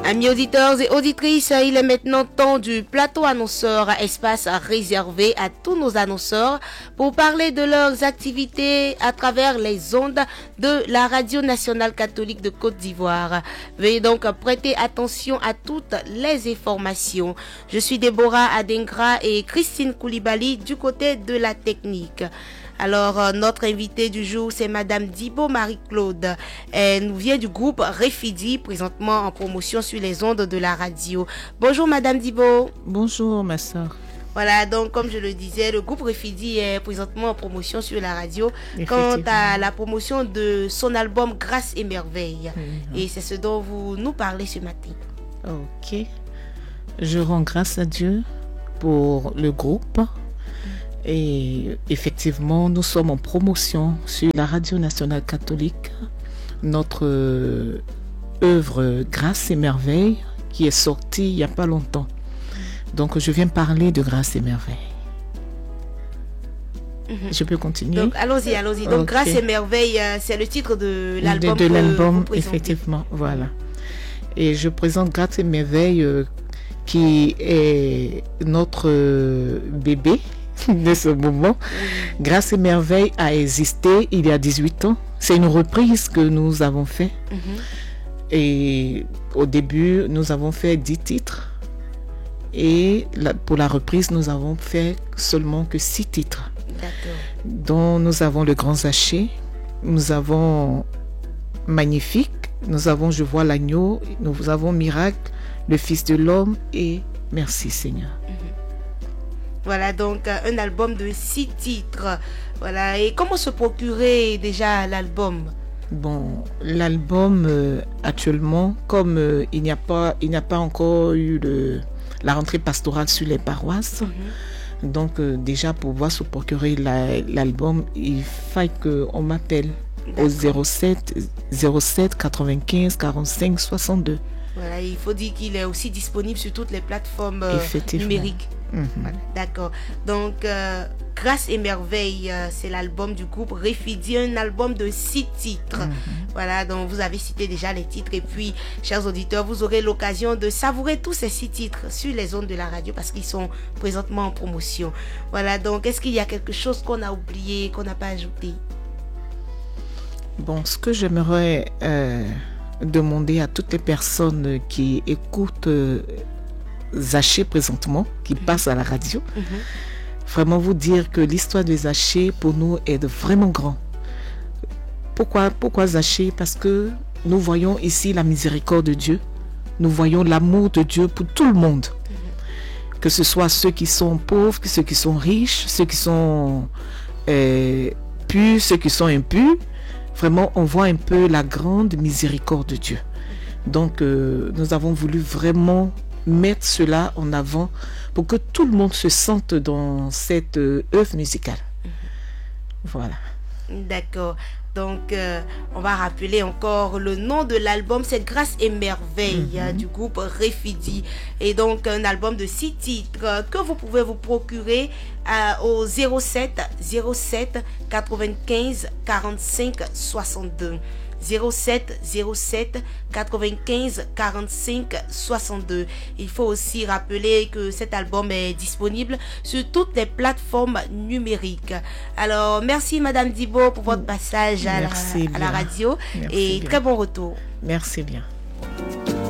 Amis auditeurs et auditrices, il est maintenant temps du plateau annonceur, espace réservé à tous nos annonceurs pour parler de leurs activités à travers les ondes de la Radio nationale catholique de Côte d'Ivoire. Veuillez donc prêter attention à toutes les informations. Je suis Déborah Adengra et Christine Koulibaly du côté de la technique. Alors, notre invitée du jour, c'est Madame Dibo Marie-Claude. Elle nous vient du groupe Refidi, présentement en promotion sur les ondes de la radio. Bonjour Madame Dibo. Bonjour ma soeur. Voilà, donc comme je le disais, le groupe Refidi est présentement en promotion sur la radio quant à la promotion de son album Grâce et Merveille. Et c'est ce dont vous nous parlez ce matin. Ok. Je rends grâce à Dieu pour le groupe. Et effectivement, nous sommes en promotion sur la Radio nationale catholique. Notre œuvre Grâce et Merveille qui est sortie il n'y a pas longtemps. Donc, je viens parler de Grâce et Merveille. Je peux continuer? Donc, allons-y. Donc, okay. Grâce et Merveille, c'est le titre de l'album. De l'album, effectivement, voilà. Et je présente Grâce et Merveille qui est notre bébé de ce moment. Grâce et Merveille a existé il y a 18 ans. C'est une reprise que nous avons fait. Et au début, nous avons fait 10 titres. Et pour la reprise, nous avons fait seulement que 6 titres. D'accord. Dont nous avons Le Grand Zaché, nous avons Magnifique, nous avons Je vois l'agneau, nous avons Miracle, Le Fils de l'homme et Merci Seigneur. Voilà, donc un album de 6 titres. Voilà, et comment se procurer déjà l'album? Bon, l'album actuellement, comme il n'y a pas encore eu la rentrée pastorale sur les paroisses, donc déjà pour pouvoir se procurer l'album, il faut qu'on m'appelle au 07 95 45 62. Voilà, il faut dire qu'il est aussi disponible sur toutes les plateformes numériques. Voilà, d'accord. Donc, Grâce et Merveille, c'est l'album du groupe Refidi, un album de 6 titres. Voilà, donc vous avez cité déjà les titres. Et puis, chers auditeurs, vous aurez l'occasion de savourer tous ces 6 titres sur les ondes de la radio parce qu'ils sont présentement en promotion. Voilà, donc est-ce qu'il y a quelque chose qu'on a oublié, qu'on n'a pas ajouté? Bon, ce que j'aimerais demander à toutes les personnes qui écoutent Zaché présentement, qui passent à la radio, vraiment vous dire que l'histoire de Zaché pour nous est vraiment grand. Pourquoi Zaché? Parce que nous voyons ici la miséricorde de Dieu, nous voyons l'amour de Dieu pour tout le monde, que ce soit ceux qui sont pauvres, ceux qui sont riches, ceux qui sont purs, ceux qui sont impurs. Vraiment, on voit un peu la grande miséricorde de Dieu. Donc, nous avons voulu vraiment mettre cela en avant pour que tout le monde se sente dans cette œuvre musicale. Voilà. D'accord. Donc, on va rappeler encore le nom de l'album, c'est Grâce et Merveille du groupe Refidi. Et donc, un album de 6 titres que vous pouvez vous procurer au 07 95 45 62. 07 95 45 62. Il faut aussi rappeler que cet album est disponible sur toutes les plateformes numériques. Alors, merci Madame Dibo pour votre passage à la radio. Merci et bien. Très bon retour. Merci bien.